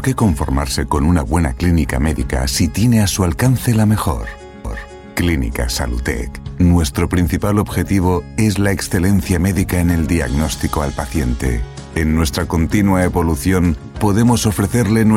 qué conformarse con una buena clínica médica si tiene a su alcance la mejor? Clínica Salutec. Nuestro principal objetivo es la excelencia médica en el diagnóstico al paciente. En nuestra continua evolución podemos ofrecerle